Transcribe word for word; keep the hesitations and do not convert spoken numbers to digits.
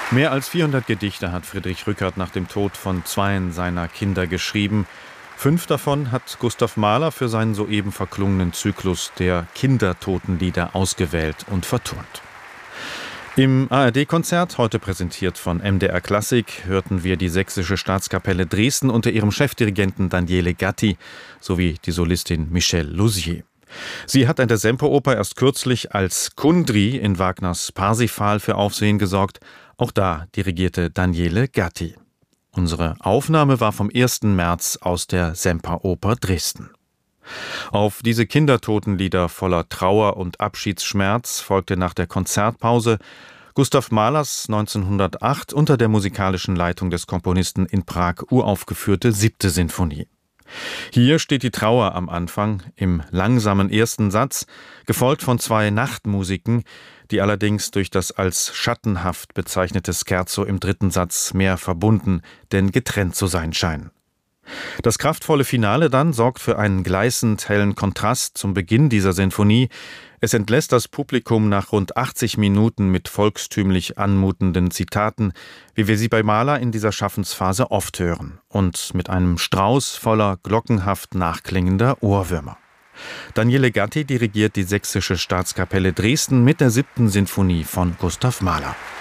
Mehr als vierhundert Gedichte hat Friedrich Rückert nach dem Tod von zweien seiner Kinder geschrieben. Fünf davon hat Gustav Mahler für seinen soeben verklungenen Zyklus der Kindertotenlieder ausgewählt und vertont. Im A R D-Konzert, heute präsentiert von M D R Klassik, hörten wir die Sächsische Staatskapelle Dresden unter ihrem Chefdirigenten Daniele Gatti sowie die Solistin Michèle Lausier. Sie hat an der Semperoper erst kürzlich als Kundry in Wagners Parsifal für Aufsehen gesorgt. Auch da dirigierte Daniele Gatti. Unsere Aufnahme war vom ersten März aus der Semperoper Dresden. Auf diese Kindertotenlieder voller Trauer und Abschiedsschmerz folgte nach der Konzertpause Gustav Mahlers neunzehnhundertacht unter der musikalischen Leitung des Komponisten in Prag uraufgeführte siebte Sinfonie. Hier steht die Trauer am Anfang, im langsamen ersten Satz, gefolgt von zwei Nachtmusiken, die allerdings durch das als schattenhaft bezeichnete Scherzo im dritten Satz mehr verbunden, denn getrennt zu sein scheinen. Das kraftvolle Finale dann sorgt für einen gleißend hellen Kontrast zum Beginn dieser Sinfonie. Es entlässt das Publikum nach rund achtzig Minuten mit volkstümlich anmutenden Zitaten, wie wir sie bei Mahler in dieser Schaffensphase oft hören, und mit einem Strauß voller glockenhaft nachklingender Ohrwürmer. Daniele Gatti dirigiert die Sächsische Staatskapelle Dresden mit der siebten Sinfonie von Gustav Mahler.